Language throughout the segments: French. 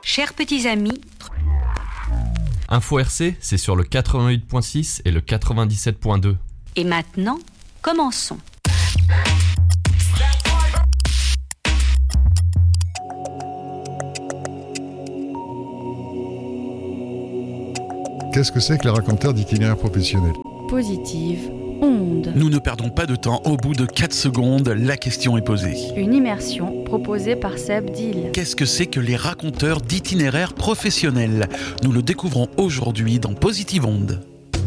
Chers petits amis, Info RC, c'est sur le 88.6 et le 97.2. et maintenant, commençons. Qu'est-ce que c'est que les raconteurs d'itinéraires professionnels ? Positive onde. Nous ne perdons pas de temps, au bout de 4 secondes, la question est posée. Une immersion proposée par Seb Dill. Qu'est-ce que c'est que les raconteurs d'itinéraires professionnels ? Nous le découvrons aujourd'hui dans Positive Onde.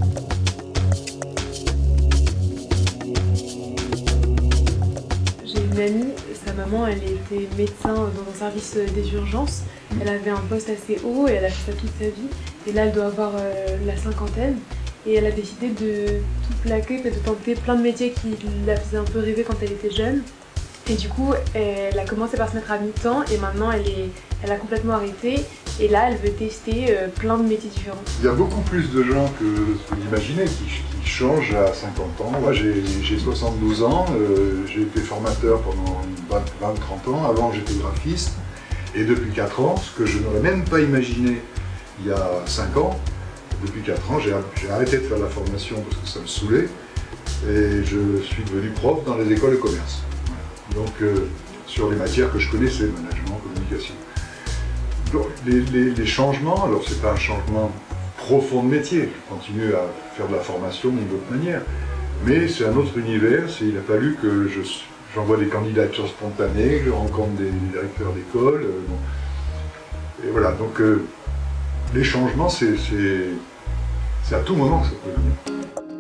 J'ai une amie, sa maman, elle était médecin dans un service des urgences. Elle avait un poste assez haut et elle a fait ça toute sa vie. Et là, elle doit avoir la cinquantaine. Et elle a décidé de tout plaquer, de tenter plein de métiers qui la faisaient un peu rêver quand elle était jeune. Et du coup, elle a commencé par se mettre à mi-temps et maintenant elle a complètement arrêté. Et là, elle veut tester plein de métiers différents. Il y a beaucoup plus de gens que ce que vous imaginez qui changent à 50 ans. Moi, j'ai 72 ans, j'ai été formateur pendant 20-30 ans. Avant, j'étais graphiste. Et depuis 4 ans, ce que je n'aurais même pas imaginé il y a 5 ans, depuis 4 ans, j'ai arrêté de faire la formation parce que ça me saoulait. Et je suis devenu prof dans les écoles de commerce. Voilà. Donc, sur les matières que je connaissais, management, communication. Donc, les changements, alors c'est pas un changement profond de métier, je continue à faire de la formation d'une autre manière, mais c'est un autre univers, il a fallu que j'envoie des candidatures spontanées, que je rencontre des directeurs d'école, et voilà, donc les changements, c'est à tout moment que ça peut venir.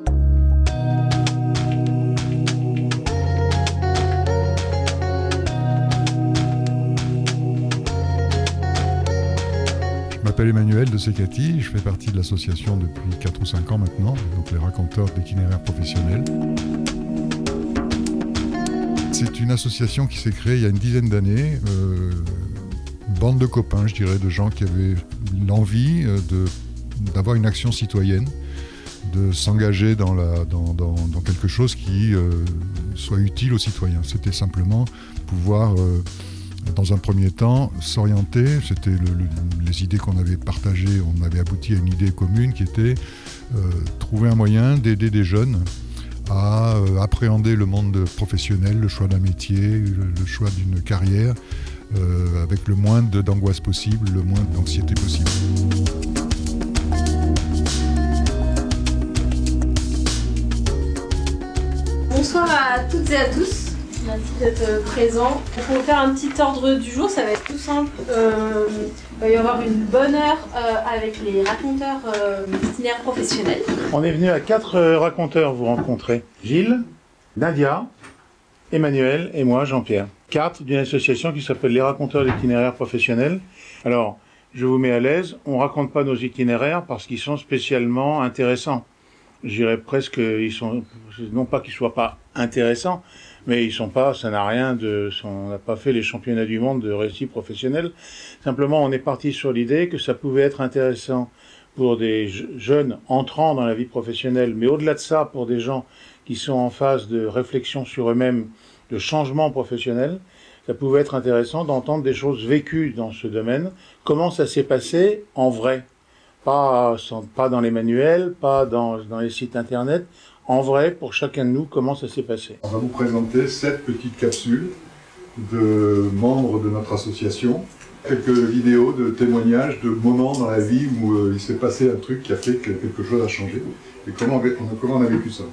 Je m'appelle Emmanuel de Secati, je fais partie de l'association depuis 4 ou 5 ans maintenant, donc les raconteurs d'itinéraires professionnels. C'est une association qui s'est créée il y a une dizaine d'années, une bande de copains, je dirais, de gens qui avaient l'envie d'avoir une action citoyenne, de s'engager dans quelque chose qui soit utile aux citoyens. C'était simplement pouvoir... dans un premier temps, s'orienter, c'était les idées qu'on avait partagées, on avait abouti à une idée commune qui était trouver un moyen d'aider des jeunes à appréhender le monde professionnel, le choix d'un métier, le choix d'une carrière, avec le moins d'angoisse possible, le moins d'anxiété possible. Bonsoir à toutes et à tous. Merci d'être présents. Pour faire un petit ordre du jour, ça va être tout simple. Il va y avoir une bonne heure avec les raconteurs d'itinéraires professionnels. On est venu à 4 raconteurs vous rencontrer. Gilles, Nadia, Emmanuel et moi, Jean-Pierre. 4 d'une association qui s'appelle les raconteurs d'itinéraires professionnels. Alors, je vous mets à l'aise, on raconte pas nos itinéraires parce qu'ils sont spécialement intéressants. Je dirais presque, non pas qu'ils soient pas intéressants, mais ils sont pas, ça n'a rien on n'a pas fait les championnats du monde de récit professionnel. Simplement, on est parti sur l'idée que ça pouvait être intéressant pour des jeunes entrant dans la vie professionnelle, mais au-delà de ça, pour des gens qui sont en phase de réflexion sur eux-mêmes, de changement professionnel, ça pouvait être intéressant d'entendre des choses vécues dans ce domaine. Comment ça s'est passé en vrai? Pas dans les manuels, pas dans les sites internet. En vrai, pour chacun de nous, comment ça s'est passé? On va vous présenter 7 petites capsules de membres de notre association. Quelques vidéos de témoignages de moments dans la vie où il s'est passé un truc qui a fait que quelque chose a changé. Et comment on a vécu ça.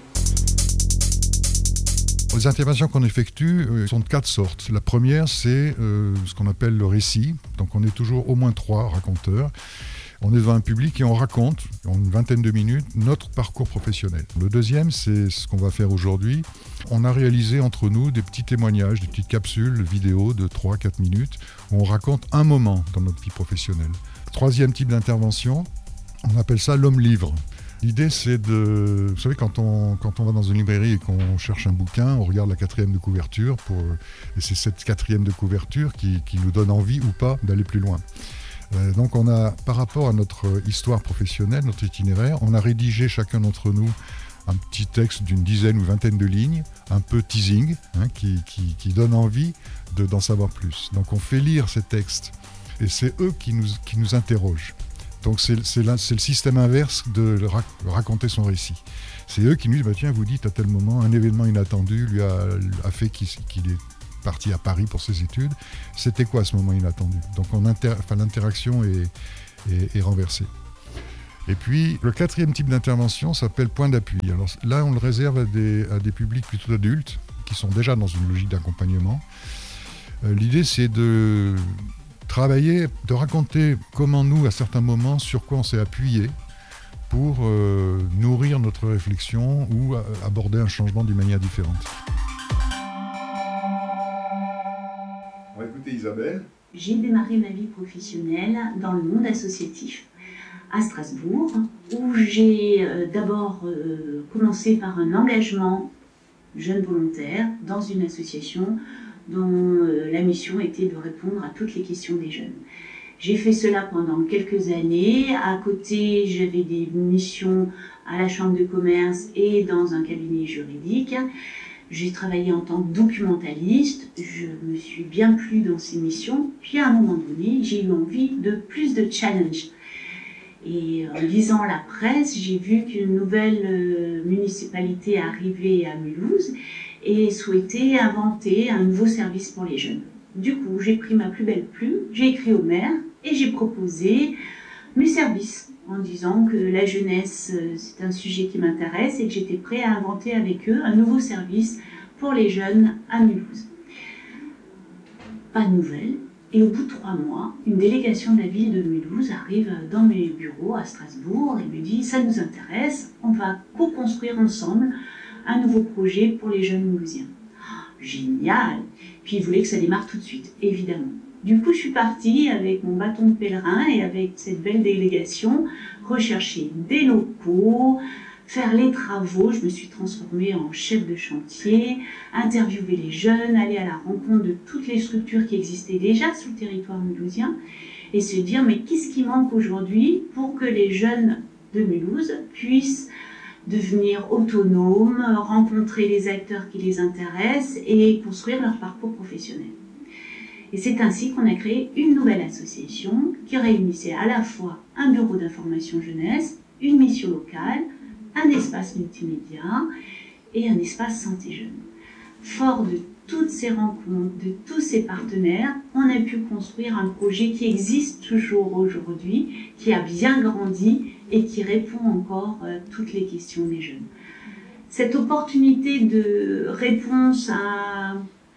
Les interventions qu'on effectue sont de 4 sortes. La première, c'est ce qu'on appelle le récit. Donc on est toujours au moins 3 raconteurs. On est devant un public et on raconte, en une vingtaine de minutes, notre parcours professionnel. Le deuxième, c'est ce qu'on va faire aujourd'hui. On a réalisé entre nous des petits témoignages, des petites capsules vidéo de 3-4 minutes où on raconte un moment dans notre vie professionnelle. Troisième type d'intervention, on appelle ça l'homme-livre. L'idée, c'est vous savez, quand on va dans une librairie et qu'on cherche un bouquin, on regarde la 4e de couverture, et c'est cette 4e de couverture qui nous donne envie ou pas d'aller plus loin. Donc on a, par rapport à notre histoire professionnelle, notre itinéraire, on a rédigé chacun d'entre nous un petit texte d'une dizaine ou vingtaine de lignes, un peu teasing, qui donne envie d'en savoir plus. Donc on fait lire ces textes et c'est eux qui nous interrogent. Donc c'est le système inverse de raconter son récit. C'est eux qui nous disent tiens, vous dites à tel moment un événement inattendu lui a fait qu'il est parti à Paris pour ses études. C'était quoi ce moment inattendu? Donc l'interaction est renversée. Et puis le quatrième type d'intervention s'appelle point d'appui. Alors là on le réserve à des publics plutôt adultes qui sont déjà dans une logique d'accompagnement. L'idée c'est de travailler, de raconter comment nous, à certains moments, sur quoi on s'est appuyé pour nourrir notre réflexion ou aborder un changement d'une manière différente. On va écouter Isabelle. J'ai démarré ma vie professionnelle dans le monde associatif à Strasbourg, où j'ai d'abord commencé par un engagement jeune volontaire dans une association dont la mission était de répondre à toutes les questions des jeunes. J'ai fait cela pendant quelques années. À côté, j'avais des missions à la Chambre de commerce et dans un cabinet juridique. J'ai travaillé en tant que documentaliste. Je me suis bien plu dans ces missions. Puis à un moment donné, j'ai eu envie de plus de challenge. Et en lisant la presse, j'ai vu qu'une nouvelle municipalité arrivait à Mulhouse et souhaitait inventer un nouveau service pour les jeunes. Du coup, j'ai pris ma plus belle plume, j'ai écrit au maire et j'ai proposé mes services en disant que la jeunesse, c'est un sujet qui m'intéresse et que j'étais prêt à inventer avec eux un nouveau service pour les jeunes à Mulhouse. Pas de nouvelles. Et au bout de 3 mois, une délégation de la ville de Mulhouse arrive dans mes bureaux à Strasbourg et me dit « ça nous intéresse, on va co-construire ensemble un nouveau projet pour les jeunes mulhousiens. » Génial! Puis ils voulaient que ça démarre tout de suite, évidemment. Du coup, je suis partie avec mon bâton de pèlerin et avec cette belle délégation rechercher des locaux, faire les travaux. Je me suis transformée en chef de chantier, interviewer les jeunes, aller à la rencontre de toutes les structures qui existaient déjà sur le territoire mulhousien et se dire mais qu'est-ce qui manque aujourd'hui pour que les jeunes de Mulhouse puissent devenir autonomes, rencontrer les acteurs qui les intéressent et construire leur parcours professionnel. Et c'est ainsi qu'on a créé une nouvelle association qui réunissait à la fois un bureau d'information jeunesse, une mission locale, un espace multimédia et un espace santé jeune. Fort de toutes ces rencontres, de tous ces partenaires, on a pu construire un projet qui existe toujours aujourd'hui, qui a bien grandi et qui répond encore à toutes les questions des jeunes. Cette opportunité de réponse à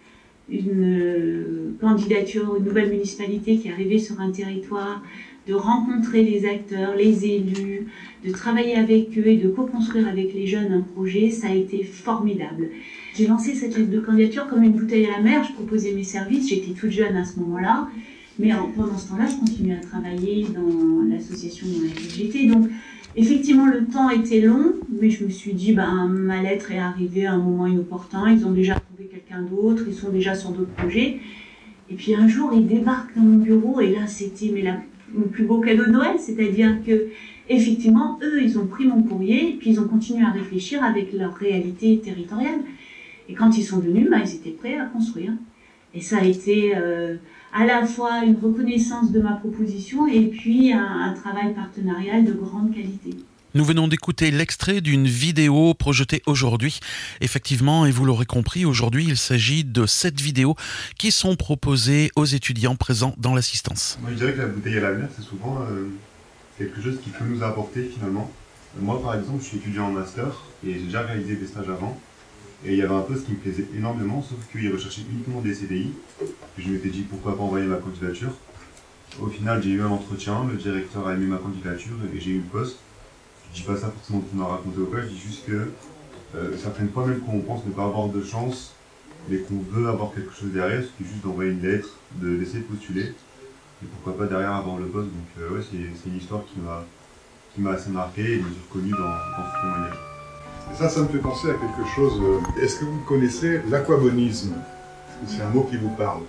une candidature, une nouvelle municipalité qui arrivait sur un territoire, de rencontrer les acteurs, les élus, de travailler avec eux et de co-construire avec les jeunes un projet, ça a été formidable. J'ai lancé cette lettre de candidature comme une bouteille à la mer, je proposais mes services, j'étais toute jeune à ce moment-là, mais pendant ce temps-là, je continuais à travailler dans l'association dans laquelle j'étais. Donc, effectivement, le temps était long, mais je me suis dit, ma lettre est arrivée à un moment inopportun, ils ont déjà trouvé quelqu'un d'autre, ils sont déjà sur d'autres projets. Et puis un jour, ils débarquent dans mon bureau, et là, c'était mon plus beau cadeau de Noël, c'est-à-dire que, effectivement, eux, ils ont pris mon courrier, et puis ils ont continué à réfléchir avec leur réalité territoriale. Et quand ils sont venus, ils étaient prêts à construire. Et ça a été à la fois une reconnaissance de ma proposition et puis un travail partenarial de grande qualité. Nous venons d'écouter l'extrait d'une vidéo projetée aujourd'hui. Effectivement, et vous l'aurez compris, aujourd'hui, il s'agit de 7 vidéos qui sont proposées aux étudiants présents dans l'assistance. Moi, je dirais que la bouteille à la mer, c'est souvent quelque chose qui peut nous apporter finalement. Moi, par exemple, je suis étudiant en master et j'ai déjà réalisé des stages avant. Et il y avait un poste qui me plaisait énormément, sauf qu'il recherchait uniquement des CDI. Et je m'étais dit pourquoi pas envoyer ma candidature. Au final, j'ai eu un entretien, le directeur a aimé ma candidature et j'ai eu le poste. Je dis pas ça forcément pour me raconter ou quoi, je dis juste que certaines fois, même quand on pense ne pas avoir de chance, mais qu'on veut avoir quelque chose derrière, c'est juste d'envoyer une lettre, d'essayer de postuler. Et pourquoi pas derrière avoir le poste. Donc ouais, c'est une histoire qui m'a assez marqué et je me suis reconnu dans ce témoignage. Et ça me fait penser à quelque chose. Est-ce que vous connaissez l'aquabonisme? C'est un mot qui vous parle.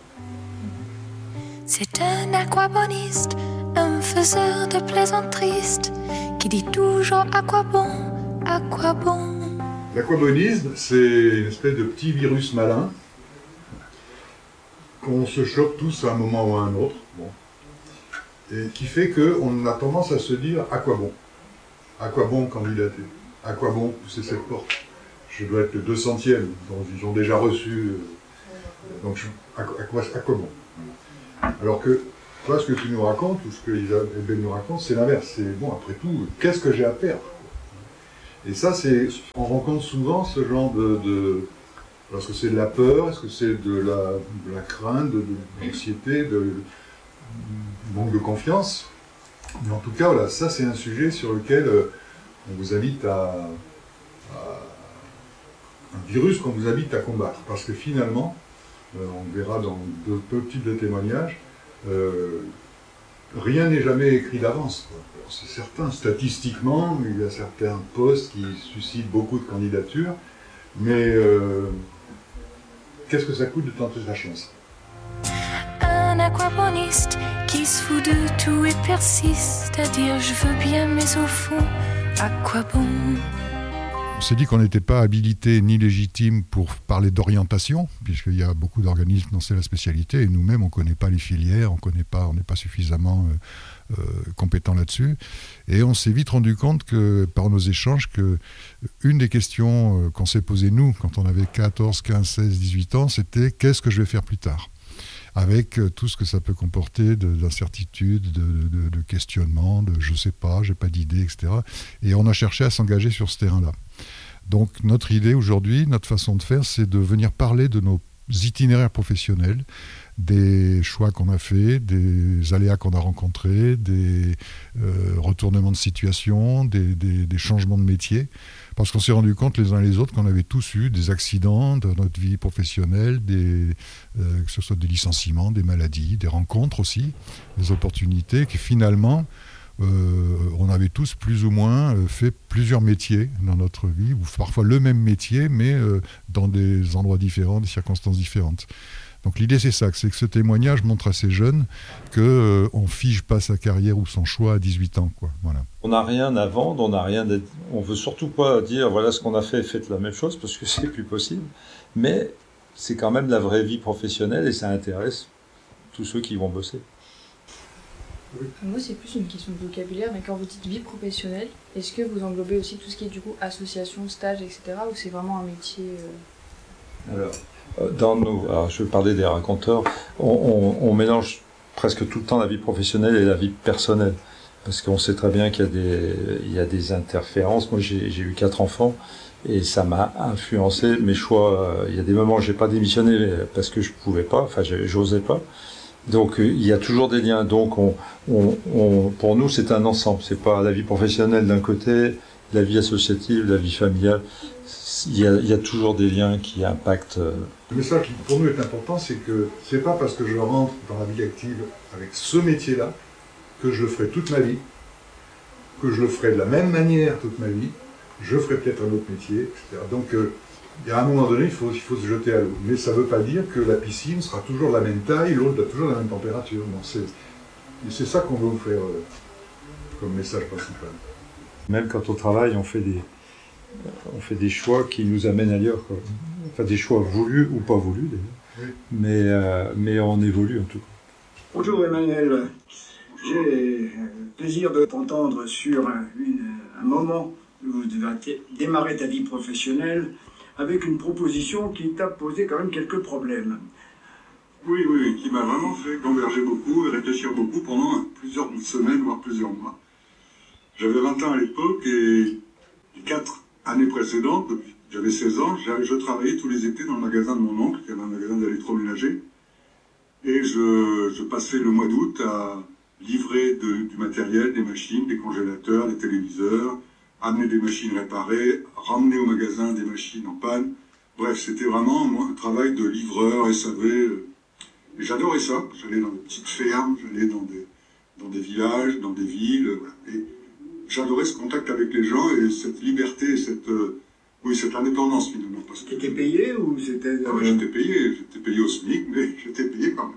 C'est un aquaboniste, un faiseur de plaisanteries, qui dit toujours à quoi bon, à quoi bon. L'aquabonisme, c'est une espèce de petit virus malin qu'on se chope tous à un moment ou à un autre. Bon. Et qui fait qu'on a tendance à se dire, à quoi bon? À quoi bon candidater? À quoi bon pousser cette porte? Je dois être le 200e, donc ils ont déjà reçu. Donc à quoi bon? Alors que toi, ce que tu nous racontes, ou ce que Isabelle nous raconte, c'est l'inverse. C'est bon, après tout, qu'est-ce que j'ai à perdre? Et ça, on rencontre souvent ce genre de est-ce que c'est de la peur? Est-ce que c'est de la crainte, de l'anxiété, du manque de confiance? Mais en tout cas, voilà, ça c'est un sujet sur lequel on vous invite un virus qu'on vous invite à combattre. Parce que finalement, on verra dans deux types de témoignages, rien n'est jamais écrit d'avance. C'est certain, statistiquement, il y a certains postes qui suscitent beaucoup de candidatures, mais qu'est-ce que ça coûte de tenter sa chance? Un aquaboniste qui se fout de tout et persiste à dire je veux bien, mais au fond, à quoi bon? On s'est dit qu'on n'était pas habilité ni légitime pour parler d'orientation, puisqu'il y a beaucoup d'organismes dont c'est la spécialité, et nous-mêmes on ne connaît pas les filières, on n'est pas suffisamment compétent là-dessus. Et on s'est vite rendu compte que, par nos échanges, que une des questions qu'on s'est posées nous, quand on avait 14, 15, 16, 18 ans, c'était qu'est-ce que je vais faire plus tard ? Avec tout ce que ça peut comporter d'incertitude, de questionnement, de je sais pas, j'ai pas d'idée, etc. Et on a cherché à s'engager sur ce terrain-là. Donc notre idée aujourd'hui, notre façon de faire, c'est de venir parler de nos itinéraires professionnels, des choix qu'on a faits, des aléas qu'on a rencontrés, des retournements de situation, des changements de métier. Parce qu'on s'est rendu compte les uns et les autres qu'on avait tous eu des accidents dans notre vie professionnelle, que ce soit des licenciements, des maladies, des rencontres aussi, des opportunités, que finalement, on avait tous plus ou moins fait plusieurs métiers dans notre vie, ou parfois le même métier, mais dans des endroits différents, des circonstances différentes. Donc l'idée c'est ça, c'est que ce témoignage montre à ces jeunes qu'on ne fige pas sa carrière ou son choix à 18 ans. Quoi. Voilà. On n'a rien à vendre, on ne veut surtout pas dire voilà ce qu'on a fait, faites la même chose, parce que c'est plus possible. Mais c'est quand même la vraie vie professionnelle et ça intéresse tous ceux qui vont bosser. Moi c'est plus une question de vocabulaire, mais quand vous dites vie professionnelle, est-ce que vous englobez aussi tout ce qui est du coup association, stage, etc. ou c'est vraiment un métier Alors, je vais parler des raconteurs, on mélange presque tout le temps la vie professionnelle et la vie personnelle. Parce qu'on sait très bien qu'il y a des interférences. Moi, j'ai eu 4 enfants et ça m'a influencé mes choix. Il y a des moments où j'ai pas démissionné parce que je pouvais pas, enfin, j'osais pas. Donc, il y a toujours des liens. Donc, pour nous, c'est un ensemble. C'est pas la vie professionnelle d'un côté, la vie associative, la vie familiale. Il y a toujours des liens qui impactent. Le message qui pour nous est important, c'est que c'est pas parce que je rentre dans la vie active avec ce métier-là que je le ferai toute ma vie, que je le ferai de la même manière toute ma vie, je ferai peut-être un autre métier, etc. Donc il y a un moment donné, il faut se jeter à l'eau. Mais ça ne veut pas dire que la piscine sera toujours de la même taille, l'autre toujours de la même température. C'est ça qu'on veut vous faire comme message principal. Même quand au travail, on fait des choix qui nous amènent ailleurs, quoi. Enfin des choix voulus ou pas voulus d'ailleurs. Oui. Mais on évolue en tout cas. Bonjour Emmanuel, j'ai le plaisir de t'entendre sur un moment où tu vas démarrer ta vie professionnelle avec une proposition qui t'a posé quand même quelques problèmes. Oui, qui m'a vraiment fait converger beaucoup et réfléchir beaucoup pendant plusieurs semaines, voire plusieurs mois. J'avais 20 ans à l'époque et les 4 années précédentes, j'avais 16 ans, je travaillais tous les étés dans le magasin de mon oncle, qui avait un magasin d'électroménager. Et je passais le mois d'août à livrer du matériel, des machines, des congélateurs, des téléviseurs, amener des machines réparées, ramener au magasin des machines en panne. Bref, c'était vraiment un travail de livreur, SAV. Et j'adorais ça. J'allais dans des petites fermes, j'allais dans des villages, dans des villes. Voilà. Et j'adorais ce contact avec les gens et cette liberté, cette indépendance finalement. Tu étais payé ou c'était... Ah ouais, j'étais payé au SMIC, mais j'étais payé quand même.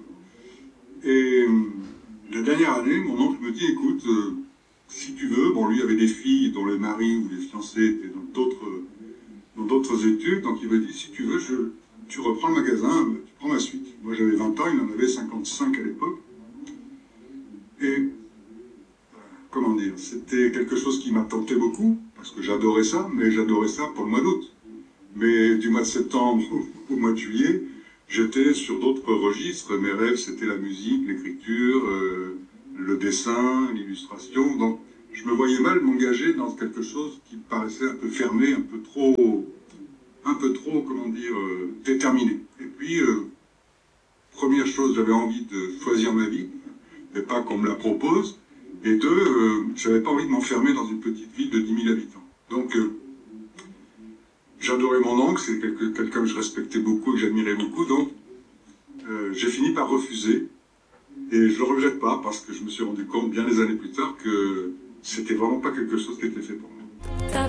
Et la dernière année, mon oncle me dit, écoute, si tu veux, bon lui avait des filles dont les maris ou les fiancés étaient dans d'autres études, donc il m'a dit, si tu veux, tu reprends le magasin, tu prends la suite. Moi j'avais 20 ans, il en avait 55 à l'époque. Et c'était quelque chose qui m'a tenté beaucoup, parce que j'adorais ça, mais j'adorais ça pour le mois d'août. Mais du mois de septembre au mois de juillet, j'étais sur d'autres registres. Mes rêves, c'était la musique, l'écriture, le dessin, l'illustration. Donc, je me voyais mal m'engager dans quelque chose qui me paraissait un peu fermé, un peu trop, comment dire, déterminé. Et puis, première chose, j'avais envie de choisir ma vie, mais pas qu'on me la propose. Et deux, j'avais pas envie de m'enfermer dans une petite ville de 10 000 habitants. Donc, j'adorais mon oncle, c'est quelqu'un que je respectais beaucoup et que j'admirais beaucoup. Donc, j'ai fini par refuser. Et je le regrette pas, parce que je me suis rendu compte bien des années plus tard que c'était vraiment pas quelque chose qui était fait pour moi.